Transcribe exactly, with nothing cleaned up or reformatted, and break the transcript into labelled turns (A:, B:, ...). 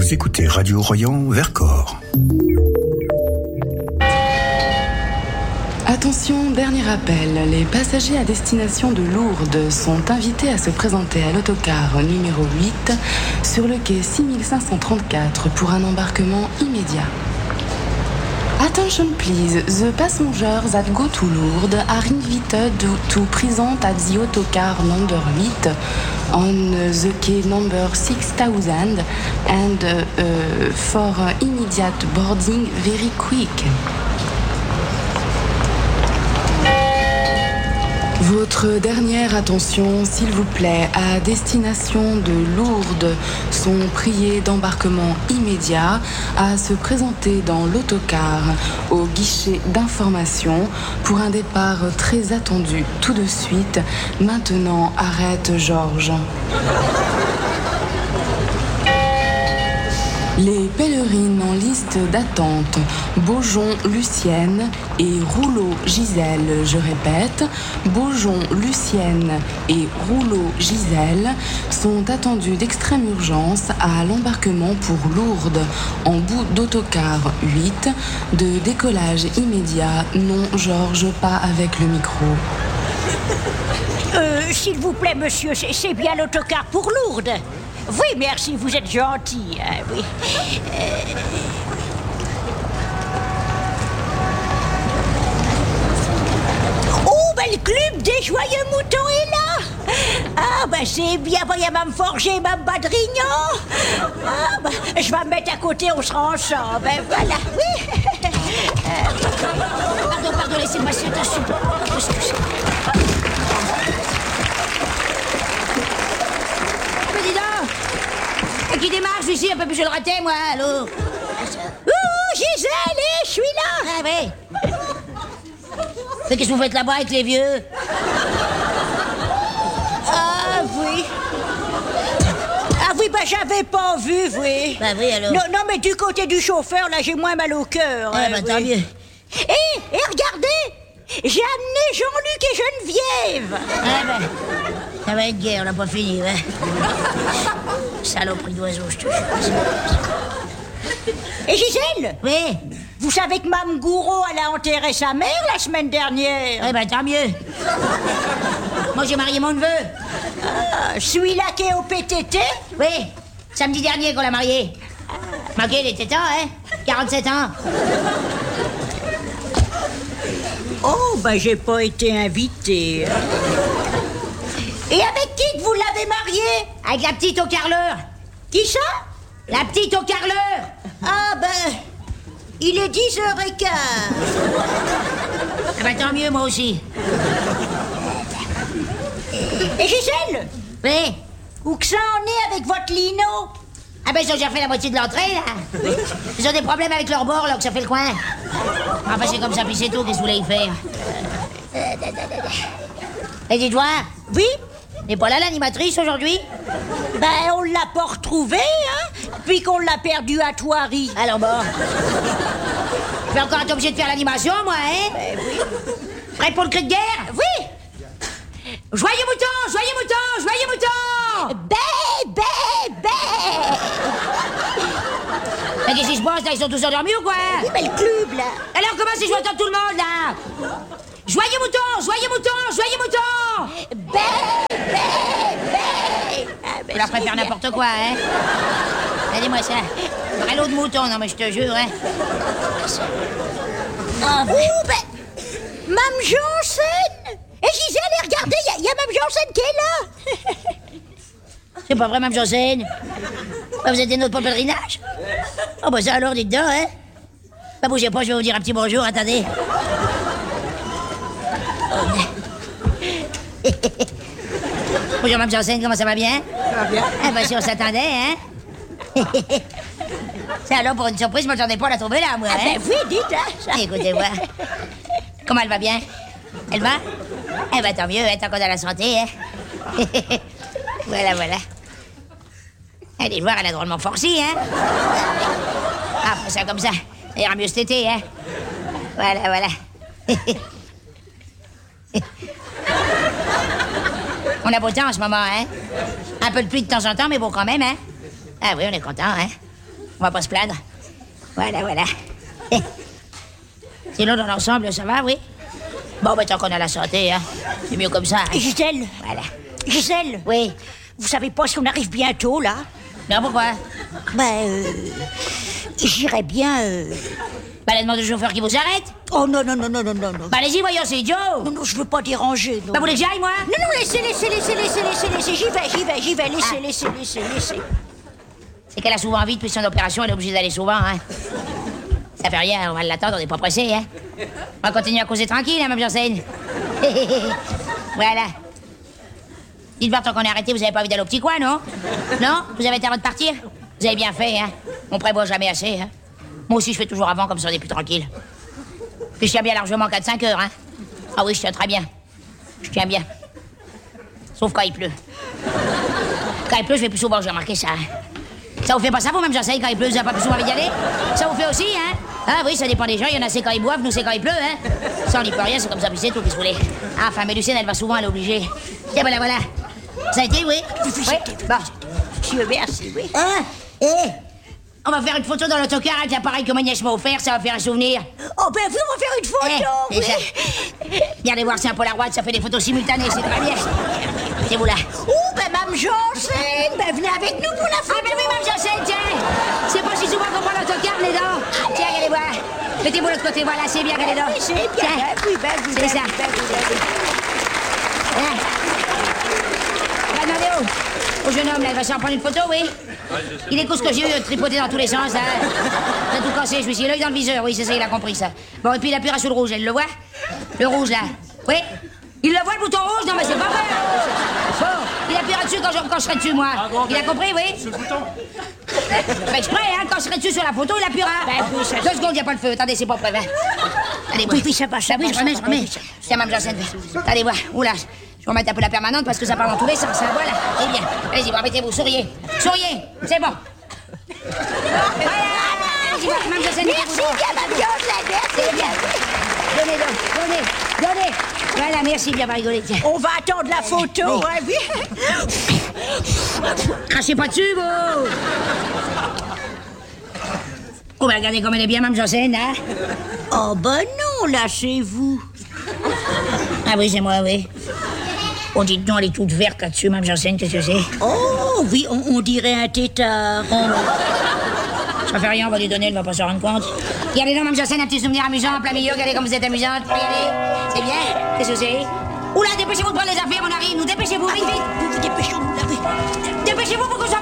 A: Vous écoutez Radio Royan Vercors.
B: Attention, dernier appel. Les passagers à destination de Lourdes sont invités à se présenter à l'autocar numéro huit sur le quai six mille cinq cent trente-quatre pour un embarquement immédiat. Attention please, the passengers that go to Lourdes are invited to present at the autocar number eight on the quay number six thousand and uh, uh, for immediate boarding very quick. Votre dernière attention, s'il vous plaît, à destination de Lourdes sont priés d'embarquement immédiat à se présenter dans l'autocar au guichet d'information pour un départ très attendu tout de suite. Maintenant, arrête Georges. Les pèlerines en liste d'attente, Beaujon Lucienne et Rouleau Gisèle, je répète, Beaujon Lucienne et Rouleau Gisèle sont attendues d'extrême urgence à l'embarquement pour Lourdes en bout d'autocar huit, de décollage immédiat, non Georges, pas avec le micro.
C: Euh, s'il vous plaît, monsieur, c'est, c'est bien l'autocar pour Lourdes. Oui, merci, vous êtes gentil. Hein, oui. Euh... Oh, ben le club des joyeux moutons est là. Ah, ben c'est bien, voyez, m'a me forger, m'a me badrignon. Ah, ben, je vais me mettre à côté, on sera ensemble. Ben voilà, oui. Euh... Pardon, pardon, laissez-moi cette soupe. Qui démarre, je suis ici, un peu plus je le ratais, moi, allô. Ouh, Gisèle, je suis là. Ah, oui. Mais qu'est-ce que vous faites là-bas avec les vieux? Ah, oui. Ah, oui, bah, j'avais pas vu, oui.
D: Bah, oui, alors.
C: Non, non, mais du côté du chauffeur, là, j'ai moins mal au cœur.
D: Ah,
C: hein,
D: bah,
C: oui.
D: tant mieux.
C: Et, et regardez, j'ai amené Jean-Luc et Geneviève.
D: Ah, bah. Ça va être guerre, on n'a pas fini, ouais. Saloperie d'oiseau, je te jure.
C: Et Gisèle?
D: Oui.
C: Vous savez que Mme Gouraud, elle a enterré sa mère la semaine dernière?
D: Eh ben, tant mieux. Moi, j'ai marié mon neveu.
C: Ah, celui-là qui est au P T T?
D: Oui, samedi dernier qu'on l'a marié. Manqué, il était temps, hein? quarante-sept ans.
C: Oh, ben, j'ai pas été invitée. Et avec qui que vous l'avez marié?
D: Avec la petite au carreleur.
C: Qui ça?
D: La petite au carreleur.
C: Ah ben, il est dix heures quinze.
D: Ah ben tant mieux, moi aussi.
C: Et Gisèle?
D: Oui.
C: Où que ça en est avec votre lino?
D: Ah ben ils ont déjà fait la moitié de l'entrée, là. Ils ont des problèmes avec leur bord, là, que ça fait le coin. Enfin, c'est comme ça, puis c'est tout, qu'est-ce que vous voulez y faire? Et dites-moi.
C: Oui?
D: N'est pas là l'animatrice aujourd'hui?
C: Ben, on l'a pas retrouvée, hein? Puis qu'on l'a perdue à Thoiry.
D: Alors bon. Je vais encore être obligé de faire l'animation, moi, hein?
C: Ben oui.
D: Prêt pour le cri de guerre?
C: Oui!
D: Joyeux mouton! Joyeux mouton! Joyeux mouton!
C: Bé, bé, bé!
D: Mais qu'est-ce qui se passe, là? Ils sont tous endormis ou quoi?
C: Oui, mais le club, là.
D: Alors comment si je vais entendre tout le monde, là? Joyeux mouton! Joyeux mouton! Joyeux mouton!
C: Bé, bé, bé! Ah, ben,
D: Vous leur préférez n'importe quoi, hein? Regardez-moi ça. Un lot de moutons, non mais je te jure, hein?
C: Ah, ben... Ouh, ben... Mme Janssen! Et Gisèle, regardez, il y, y a Mme Janssen qui est là!
D: C'est pas vrai, Mme Janssen? Ah, vous êtes des nôtres pour le pèlerinage? Oh, bah ça alors, dites donc, hein? Bah bougez pas, je vais vous dire un petit bonjour, attendez. Bonjour, Mme Janssen, comment ça va bien?
C: Ça va bien.
D: Ah, bah si on s'attendait, hein? C'est alors, pour une surprise, moi, j'en ai pas à la trouver là, moi,
C: Ah,
D: hein?
C: ben oui, dites, hein? ça.
D: Écoutez, voir. Comment elle va bien? Elle va? Eh ben, tant mieux, hein, tant qu'on a la santé, hein? Voilà, voilà. Allez voir, elle a drôlement forci, hein? Ah, faut ça comme ça. Ça ira mieux cet été, hein? Voilà, voilà. On a beau temps en ce moment, hein? Un peu de pluie de temps en temps, mais bon quand même, hein? Ah oui, on est content, hein? On va pas se plaindre. Voilà, voilà. Sinon, dans l'ensemble, ça va, oui? Bon, bah, tant qu'on a la santé, hein. C'est mieux comme ça. Hein.
C: Gisèle.
D: Voilà.
C: Gisèle.
D: Oui.
C: Vous savez pas si on arrive bientôt, là?
D: Non, pourquoi?
C: Ben, euh... j'irais bien, euh...
D: Bah, la demande du chauffeur qui vous arrête?
C: Oh, non, non, non, non, non, non, non.
D: Bah, allez-y, voyons, c'est idiot.
C: Non, non, je veux pas déranger, non.
D: Bah, vous voulez que j'aille, moi?
C: Non, non, laissez, laissez, laissez, laissez, laissez, laissez. J'y vais, j'y vais, j'y vais. Laissez,
D: Ah.
C: laissez, laissez, laissez.
D: C'est qu'elle a souvent envie, depuis son opération, elle est obligée d'aller souvent, hein. Ça fait rien, on va l'attendre, on n'est pas pressé, hein. On va continuer à causer tranquille, hein, Mme Janssen. Voilà. Dites voir, tant qu'on est arrêté, vous avez pas envie d'aller au petit coin, non? Non? Vous avez intérêt de partir? Vous avez bien fait, hein. On prévoit jamais assez, hein. Moi aussi, je fais toujours avant, comme ça, on est plus tranquille. Puis je tiens bien largement quatre cinq heures, hein. Ah oui, je tiens très bien. Je tiens bien. Sauf quand il pleut. Quand il pleut, je vais plus souvent, j'ai remarqué ça. Hein. Ça vous fait pas ça, vous, même j'essaye, quand il pleut, vous n'avez pas plus souvent envie d'y aller? Ça vous fait aussi, hein? Ah oui, ça dépend des gens, il y en a c'est quand ils boivent, nous c'est quand il pleut, hein? Ça, on n'y peut rien, c'est comme ça, puis c'est tout, qu'est-ce que vous voulez? Ah, enfin, mais Lucienne, elle va souvent, elle est obligée. Tiens, voilà, voilà. Ça a été, oui? Oui. Bon.
C: Je veux merci, oui.
D: Hein? Eh? On va faire une photo dans l'autocar avec l'appareil que ma nièce m'a offert, ça va faire un souvenir.
C: Oh, ben, vous, on va faire une photo,
D: Eh,
C: oui.
D: c'est ça. Regardez voir, c'est un Polaroid, ça fait des photos simultanées, c'est très bien. C'est vous là.
C: Oh, ben, Mme Janssen, ben, venez avec nous pour la photo.
D: Ah, ben oui, Mme Janssen, tiens. C'est pas si souvent qu'on prend l'autocar, les dents. Tiens, regardez voir. Mettez-vous de l'autre côté, voilà, c'est bien, regardez les dents.
C: Oui, c'est bien,
D: Tiens.
C: ben, oui, ben, oui,
D: C'est
C: ben,
D: ça.
C: oui, ben, oui, ben, oui.
D: Hein? Ah, demandez où? Au jeune homme, là, il va s'en prendre une photo, oui? Il écoute ce que j'ai eu, tripoter dans tous les sens, là. Il a tout cassé, je me suis l'œil dans le viseur, oui, c'est ça, il a compris ça. Bon, et puis il appuiera sur le rouge, elle le voit? Le rouge, là. Oui? Il le voit, le bouton rouge? Non, mais c'est pas vrai! Bon, il appuiera dessus quand je, quand je serai dessus, moi. Il a compris, oui? Sur le bouton? Fait exprès, hein, quand je serai dessus sur la photo, il appuiera.
C: Ben, oui, ça-
D: Deux secondes, il n'y a pas le feu. Attendez, c'est pas prêt, hein. Allez,
C: Oui, oui, ça va, ça
D: oui,
C: va,
D: je remets,
C: ça
D: je
C: va,
D: remets.
C: oui, ça-
D: Tiens, Mme Janssen. Allez, voir. Oula, je vais remettre un peu la permanente parce que ça part dans tous les sens, hein. Voilà, c'est bien. Allez-y, bon, mettez-vous, souriez. Souriez, c'est bon. Voilà, allez-y, voir, Mme Janssen.
C: Merci bien, Mme Janssen, merci
D: C'est
C: bien.
D: bien. Donnez donc, donnez, donnez. Voilà, merci bien, pas rigoler, tiens.
C: On va attendre la photo,
D: Oui.
C: hein, oui.
D: Crachez pas dessus, vous. Oh, ben regardez comme elle est bien, Mme Janssen, hein.
C: Oh, ben non, là, c'est vous.
D: Ah oui, c'est moi, oui. Oh, dites donc, elle est toute verte là-dessus, Mme Janssen, qu'est-ce que c'est?
C: Oh, oui, on, on dirait un tétard.
D: Ça fait rien, on va lui donner, elle va pas se rendre compte. Regardez donc, Mme Janssen, un petit souvenir amusant en plein milieu, regardez comme vous êtes amusante. Regardez, c'est bien, qu'est-ce que c'est? Oula, dépêchez-vous de prendre les affaires, on arrive, nous dépêchez-vous, vite, vite.
C: Vous vous dépêchez, vous l'avez.
D: Dépêchez-vous pour que ça